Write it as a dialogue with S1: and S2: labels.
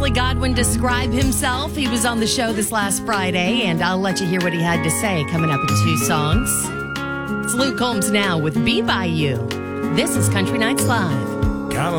S1: Godwin describe himself. He was on the show this last Friday, and I'll let you hear what he had to say coming up in 2 songs. It's Luke Combs now with Be By You. This is Country Nights Live.